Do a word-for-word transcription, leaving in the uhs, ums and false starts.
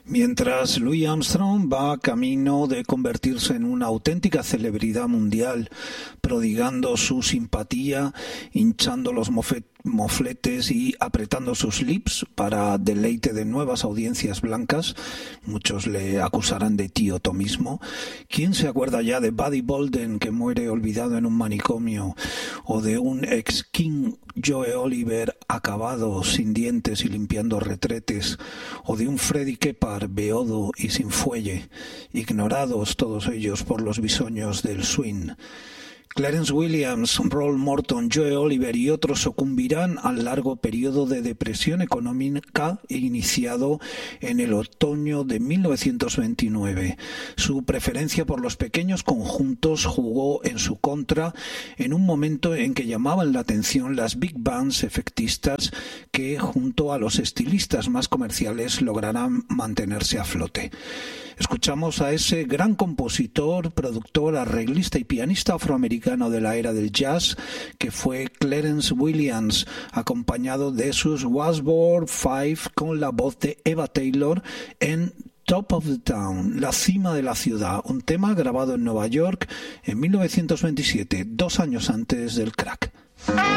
Mientras Louis Armstrong va camino de convertirse en una auténtica celebridad mundial, prodigando su simpatía, hinchando los mofet- mofletes y apretando sus lips para deleite de nuevas audiencias blancas, muchos le acusarán de tío tomismo. ¿Quién se acuerda ya de Buddy Bolden, que muere olvidado en un manicomio, o de un ex King Joe Oliver acabado, sin dientes y limpiando retretes, o de un Freddy Keppard beodo y sin fuelle, ignorados todos ellos por los bisoños del swing? Clarence Williams, Roll Morton, Joe Oliver y otros sucumbirán al largo periodo de depresión económica iniciado en el otoño de mil novecientos veintinueve. Su preferencia por los pequeños conjuntos jugó en su contra en un momento en que llamaban la atención las big bands efectistas que, junto a los estilistas más comerciales, lograrán mantenerse a flote. Escuchamos a ese gran compositor, productor, arreglista y pianista afroamericano de la era del jazz, que fue Clarence Williams, acompañado de sus Washboard Five con la voz de Eva Taylor en Top of the Town, la cima de la ciudad, un tema grabado en Nueva York en mil novecientos veintisiete, dos años antes del crack.